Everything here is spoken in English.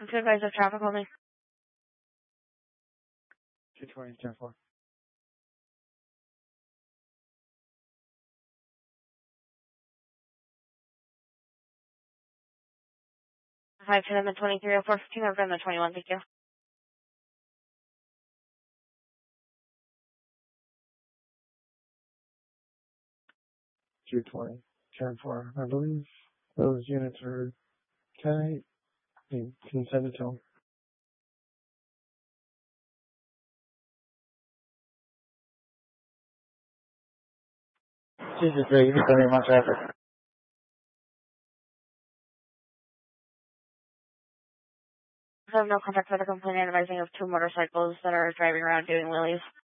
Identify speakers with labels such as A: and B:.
A: to advise of traffic only.
B: 220, 10-4.
A: Five to them at 230415 over on the 21, thank you.
B: $220, 10-4. I believe those units are okay. You can send it to them. Jesus, great. You can send me my traffic.
A: I have no contact with a complaint advising of two motorcycles that are driving around doing wheelies.